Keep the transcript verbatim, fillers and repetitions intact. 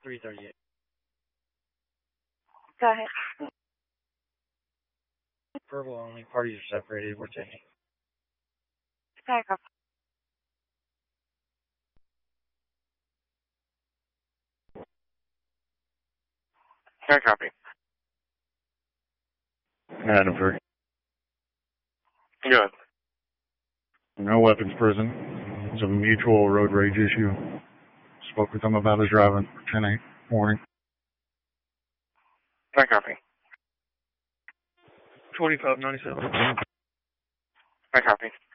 three thirty-eight. Go ahead. Verbal only. Parties are separated. We're taking. Okay, copy. Okay, copy. Adamford. Good. No weapons prison. It's a mutual road rage issue. Spoke with him about his driving. ten eight morning. Okay, copy. twenty-five ninety-seven. Okay, copy.